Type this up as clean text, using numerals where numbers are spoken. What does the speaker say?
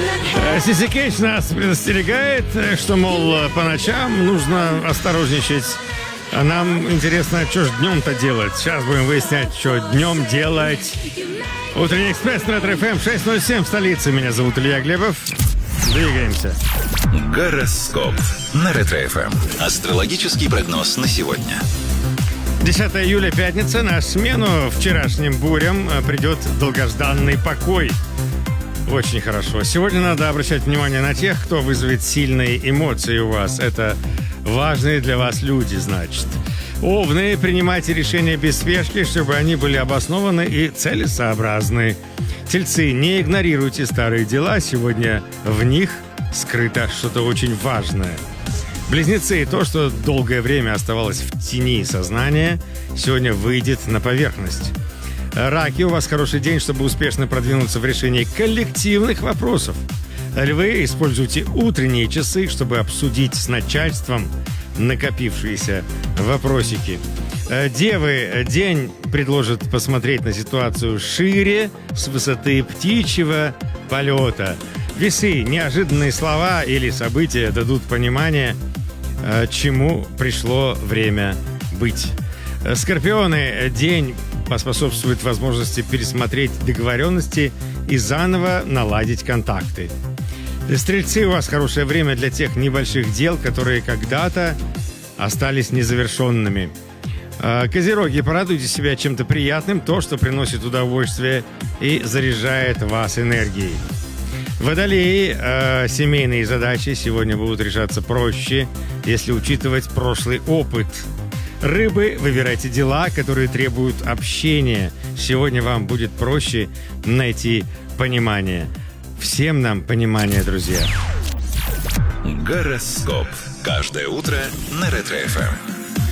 Сиси Кейдж нас предостерегает, что, мол, по ночам нужно осторожничать. А нам интересно, что ж днем-то делать. Сейчас будем выяснять, что днем делать. Утренний экспресс на Ретро-ФМ 6:07 в столице. Меня зовут Илья Глебов. Двигаемся. Гороскоп на Ретро-ФМ. Астрологический прогноз на сегодня. 10 июля, пятница. На смену вчерашним бурям придет долгожданный покой. Очень хорошо. Сегодня надо обращать внимание на тех, кто вызовет сильные эмоции у вас. Это важные для вас люди, значит. Овны, принимайте решения без спешки, чтобы они были обоснованы и целесообразны. Тельцы, не игнорируйте старые дела. Сегодня в них скрыто что-то очень важное. Близнецы, то, что долгое время оставалось в тени сознания, сегодня выйдет на поверхность. Раки, у вас хороший день, чтобы успешно продвинуться в решении коллективных вопросов. Львы, используйте утренние часы, чтобы обсудить с начальством накопившиеся вопросики. Девы, день предложит посмотреть на ситуацию шире, с высоты птичьего полета. Весы, неожиданные слова или события дадут понимание, чему пришло время быть. Скорпионы, день поспособствует возможности пересмотреть договоренности и заново наладить контакты. Стрельцы, у вас хорошее время для тех небольших дел, которые когда-то остались незавершенными. Козероги, порадуйте себя чем-то приятным, то, что приносит удовольствие и заряжает вас энергией. Водолеи, семейные задачи сегодня будут решаться проще, если учитывать прошлый опыт. Рыбы, выбирайте дела, которые требуют общения. Сегодня вам будет проще найти понимание. Всем нам понимание, друзья. Гороскоп. Каждое утро на Ретро-ФМ.